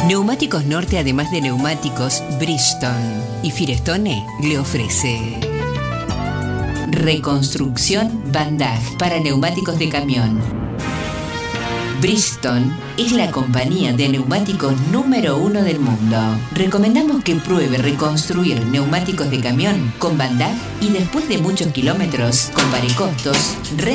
Neumáticos Norte, además de neumáticos, Bridgestone y Firestone le ofrece reconstrucción Bandaj para neumáticos de camión. Bridgestone es la compañía de neumáticos número 1 del mundo. Recomendamos que pruebe reconstruir neumáticos de camión con Bandaj y después de muchos kilómetros, compare costos,